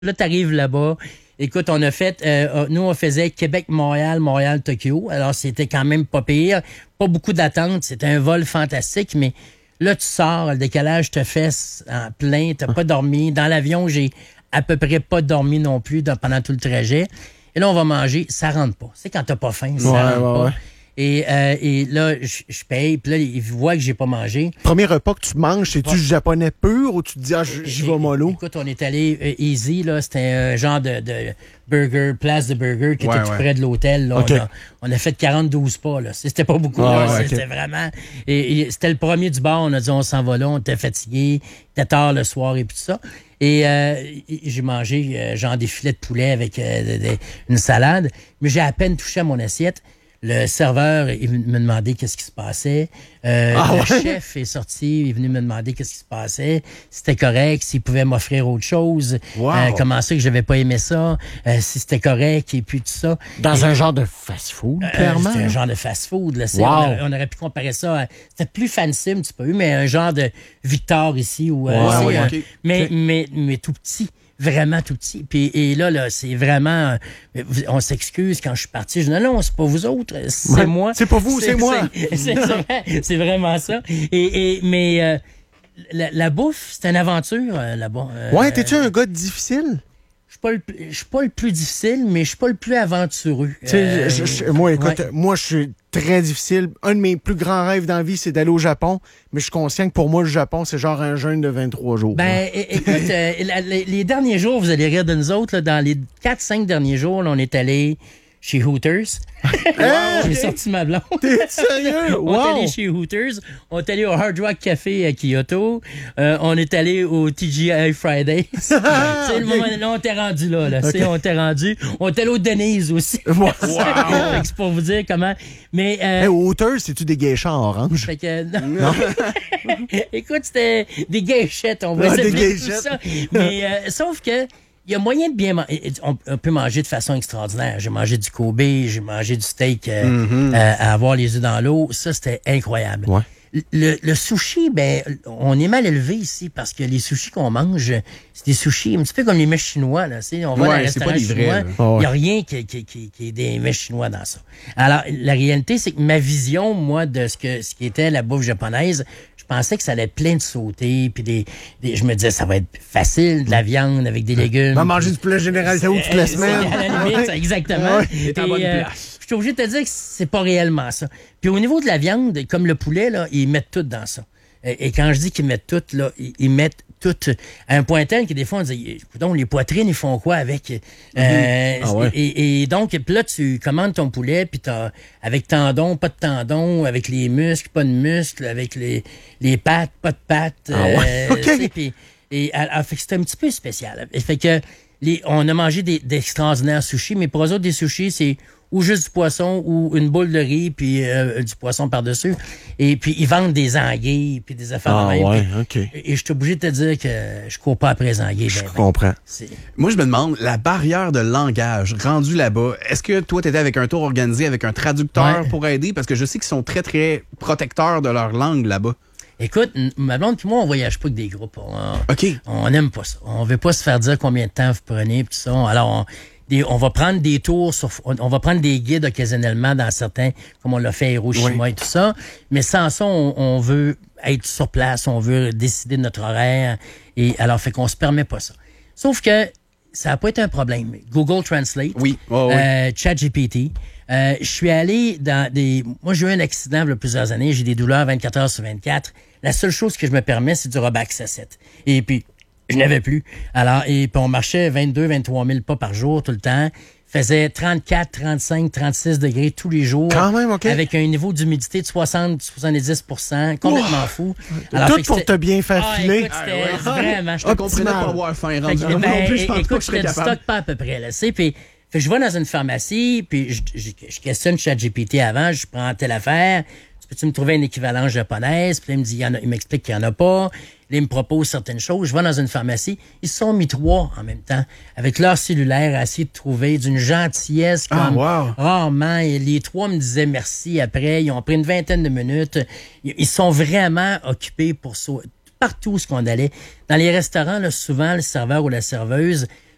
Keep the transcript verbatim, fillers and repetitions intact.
Là, t'arrives là-bas. Écoute, on a fait, euh, nous, on faisait Québec-Montréal, Montréal-Tokyo. Alors, c'était quand même pas pire. Pas beaucoup d'attente. C'était un vol fantastique, mais là, tu sors, le décalage te fesse en plein. T'as pas dormi. Dans l'avion, j'ai à peu près pas dormi non plus dans, pendant tout le trajet. Et là, on va manger. Ça rentre pas. C'est quand t'as pas faim, ça ouais, rentre ouais, pas. Ouais. Et, euh, et là, je, je paye, puis là, ils voient que j'ai pas mangé. Premier repas que tu manges, c'est-tu japonais pur ou tu te dis, ah, j'y vais mollo? Écoute, on est allé euh, easy, là. C'était un genre de, de burger, place de burger qui ouais, était tout ouais. près de l'hôtel. Là. Okay. On, a, on a fait quarante-douze pas, là. C'était pas beaucoup, ah, là. Ouais, c'était okay. vraiment... Et, et c'était le premier du bar. On a dit, on s'en va là. On était fatigués. C'était tard le soir et tout ça. Et euh, j'ai mangé euh, genre des filets de poulet avec euh, de, de, une salade. Mais j'ai à peine touché à mon assiette. Le serveur est venu me demander qu'est-ce qui se passait. Euh, ah, le ouais? chef est sorti, il est venu me demander qu'est-ce qui se passait, si c'était correct, s'il pouvait m'offrir autre chose, wow. euh, comment ça que j'avais pas aimé ça, euh, si c'était correct et puis tout ça. Dans et, un genre de fast-food, euh, clairement. C'était un genre de fast-food. Là, wow. on, on aurait pu comparer ça à... C'était plus fancy un petit peu, mais un genre de Victor ici. Où, euh, wow, ouais, okay. mais, okay. mais, mais tout petit. Vraiment tout petit. Puis, et là, là, c'est vraiment... On s'excuse quand je suis parti. Je dis, non, non, c'est pas vous autres, c'est ouais. moi. C'est pas vous, c'est, c'est moi. C'est, c'est, c'est, c'est vraiment ça. Et, et, mais euh, la, la bouffe, c'est une aventure, euh, là-bas. Euh, ouais, t'es-tu un gars difficile? Je suis pas le plus difficile, mais je suis pas le plus aventureux. Euh, je, je, moi, écoute, ouais. moi, je suis très difficile. Un de mes plus grands rêves dans la vie, c'est d'aller au Japon, mais je suis conscient que pour moi, le Japon, c'est genre un jeûne de vingt-trois jours. Ben, écoute, euh, les, les derniers jours, vous allez rire de nous autres, là, dans les quatre cinq derniers jours, là, on est allé chez Hooters. Hey, J'ai sorti ma blonde. T'es sérieux? On wow. est allé chez Hooters. On est allé au Hard Rock Café à Kyoto. Euh, on est allé au T G I Fridays. C'est okay. le moment là, on t'est rendu là. là. Okay. On t'est rendu. On est allé au Denise aussi. Wow. C'est pour vous dire comment. Mais euh, hey, au Hooters, c'est-tu des geishas en orange? Fait que, non. non. Écoute, c'était des gâchettes. On va ah, essayer des tout ça. Mais euh, sauf que il y a moyen de bien manger. On, on peut manger de façon extraordinaire. J'ai mangé du Kobe, j'ai mangé du steak euh, mm-hmm. euh, à avoir les yeux dans l'eau. Ça, c'était incroyable. Ouais. Le, le sushi, ben, on est mal élevé ici parce que les sushis qu'on mange, c'est des sushis un petit peu comme les mets chinois. Là, on va ouais, dans un restaurant chinois, il oh, ouais. n'y a rien qui, qui, qui, qui est des mets chinois dans ça. Alors, la réalité, c'est que ma vision, moi, de ce que ce qui était la bouffe japonaise, je pensais que ça allait être plein de sautés, puis des, des, je me disais, ça va être facile, de la viande avec des légumes. On va manger du poulet général Tao toute la semaine. À la limite, ouais. exactement. Ouais. Et, à bonne euh, place. Je suis obligé de te dire que c'est pas réellement ça. Puis au niveau de la viande, comme le poulet, là, ils mettent tout dans ça. Et, et quand je dis qu'ils mettent tout, là, ils, ils mettent tout à un point tel que des fois, on dit, donc les poitrines, ils font quoi avec? Mm-hmm. Euh, ah ouais. et, et donc, puis là, tu commandes ton poulet, puis t'as avec tendons, pas de tendons, avec les muscles, pas de muscles, avec les, les pattes, pas de pattes. Ah ouais. Euh, okay. Puis, et alors, fait que c'était un petit peu spécial. Fait que les, on a mangé des, d'extraordinaires sushis, mais pour eux autres, des sushis, c'est ou juste du poisson ou une boule de riz puis euh, du poisson par-dessus. Et puis, ils vendent des anguilles puis des affaires ah, de même. Ouais, puis, OK. Et, et je suis obligé de te dire que je cours pas après les anguilles. Je ben, comprends. Ben, moi, je me demande, la barrière de langage rendue là-bas, est-ce que toi, t'étais avec un tour organisé, avec un traducteur ouais. pour aider? Parce que je sais qu'ils sont très, très protecteurs de leur langue là-bas. Écoute, ma blonde et moi, on voyage pas avec des groupes. On, OK. On n'aime pas ça. On veut pas se faire dire combien de temps vous prenez pis tout ça. Alors, on, des, on va prendre des tours sur, on va prendre des guides occasionnellement dans certains, comme on l'a fait à Hiroshima oui. et tout ça. Mais sans ça, on, on veut être sur place, on veut décider de notre horaire. Et alors, fait qu'on se permet pas ça. Sauf que ça n'a pas été un problème. Google Translate, oui. Oh, oui. euh, ChatGPT. Euh, je suis allé dans des... Moi, j'ai eu un accident il y a plusieurs années. J'ai des douleurs vingt-quatre heures sur vingt-quatre. La seule chose que je me permets, c'est du Robax à sept. Et puis, je n'avais plus. Alors, et puis on marchait vingt-deux, vingt-trois mille pas par jour tout le temps. Faisait trente-quatre, trente-cinq, trente-six degrés tous les jours. Quand même, OK. Avec un niveau d'humidité de soixante à soixante-dix pour cent. Complètement oh. fou. Alors, tout pour te bien faire ah, filer. Écoute, c'était ah, ouais. vraiment... Je te comprenais pas avoir faim. Rendu ben, non plus, je pense écoute, pas que je serais je capable. stocke pas à peu près, là, tu sais, puis... Fait que je vais dans une pharmacie, puis je, je, je questionne ChatGPT avant, je prends telle affaire, peux-tu me trouver une équivalent japonaise? Puis là, il me dit, il, y en a, il m'explique qu'il n'y en a pas. Là, il me propose certaines choses. Je vais dans une pharmacie. Ils se sont mis trois en même temps, avec leur cellulaire, à essayer de trouver d'une gentillesse comme ah, wow. rarement. Et les trois me disaient merci après. Ils ont pris une vingtaine de minutes. Ils sont vraiment occupés pour ça. Partout où on allait. Dans les restaurants, là, souvent, le serveur ou la serveuse